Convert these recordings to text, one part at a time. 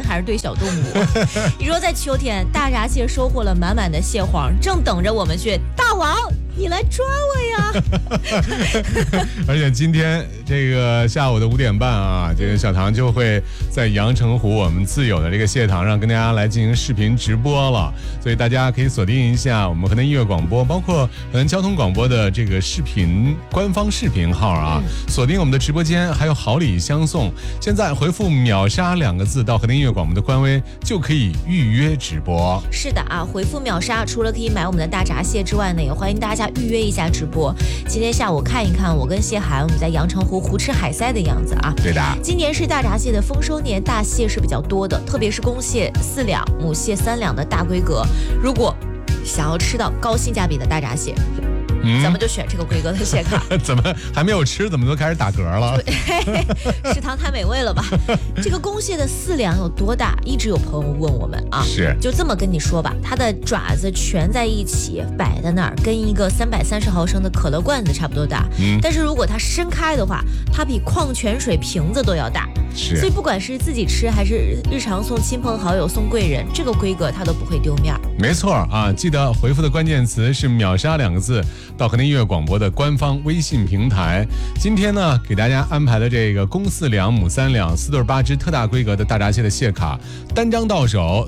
还是对小动物？你说在秋天，大闸蟹收获了满满的蟹黄，正等着我们去。大王，你来抓我呀！ 而且今天这个下午的5点半啊，这个小唐就会在阳澄湖我们自有的这个蟹塘上跟大家来进行视频直播了，所以大家可以锁定一下我们河南音乐广播，包括河南交通广播的这个视频官方视频号啊，锁定我们的直播间，还有好礼相送。现在回复秒杀2个字到河南音乐广播的官微，就可以预约直播。 是的啊，回复秒杀，除了可以买我们的大闸蟹之外呢，也欢迎大家预约一下直播。今天下午看一看我跟谢涵我们在阳澄湖胡吃海塞的样子啊。 对的， 今年是大闸蟹的丰收年，大蟹是比较多的，特别是公蟹4两，母蟹3两的大规格。如果想要吃到高性价比的大闸蟹，咱们就选这个规格的蟹卡。 怎么还没有吃，怎么都开始打嗝了？ 食堂太美味了吧？这个公蟹的4两有多大？一直有朋友问我们啊。 是， 就这么跟你说吧，它的爪子全在一起摆在那儿，跟一个330毫升的可乐罐子差不多大。但是如果它伸开的话，它比矿泉水瓶子都要大。 是， 所以不管是自己吃还是日常送亲朋好友、送贵人，这个规格它都不会丢面。 没错啊，记得回复的关键词是秒杀2个字到河南音乐广播的官方微信平台。今天呢，给大家安排的这个公4两、母3两、4对8只特大规格的大闸蟹的蟹卡，单张到手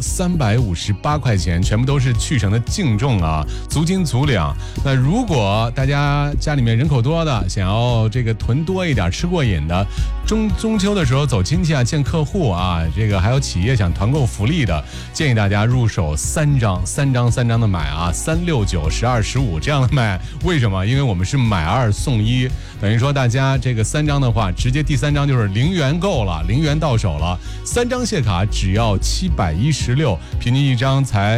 358块钱，全部都是去成的净重啊，足斤足两。那如果大家家里面人口多的，想要这个囤多一点、吃过瘾的，中秋的时候走亲戚啊、见客户啊，这个还有企业想团购福利的，建议大家入手3张的买啊，3、6、9、12、15这样的买。为什么？因为我们是买2送1，等于说大家这个3张的话，直接第3张就是0元购了，0元到手了。3张蟹卡只要716，平均一张才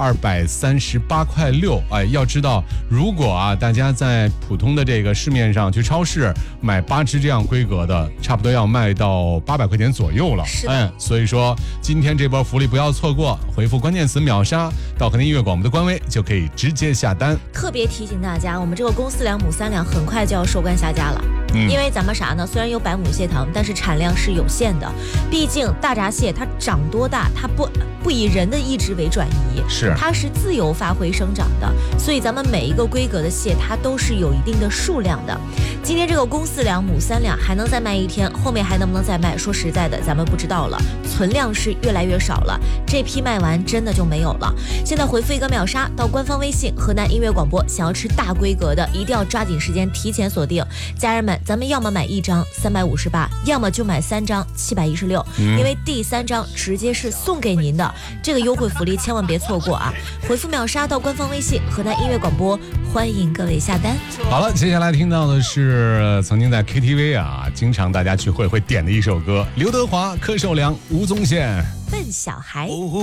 238.6块。哎，要知道，如果啊大家在普通的这个市面上去超市买8只这样规格的，差不多要卖到800块钱左右了。 是的， 所以说今天这波福利不要错过，回复关键词秒杀到河南音乐广播的官微就可以直接下单。 特别提醒大家，我们这个公4两、母3两很快就要收官下架了。因为咱们啥呢？虽然有100亩蟹塘，但是产量是有限的。毕竟大闸蟹它长多大，它不以人的意志为转移， 是它是自由发挥生长的。所以咱们每一个规格的蟹，它都是有一定的数量的。今天这个公4两、母3两还能再卖1天，后面还能不能再卖？说实在的，咱们不知道了。存量是越来越少了，这批卖完真的就没有了。现在回复一个秒杀到官方微信河南音乐广播，想要吃大规格的，一定要抓紧时间提前锁定。家人们，咱们要么买1张358，要么就买3张716，因为第3张直接是送给您的，这个优惠福利千万别错过啊！回复秒杀到官方微信河南音乐广播，欢迎各位下单。 好了，接下来听到的是曾经在 KTV 啊，经常大家聚会会点的一首歌，刘德华、柯受良、吴宗宪， 笨小孩。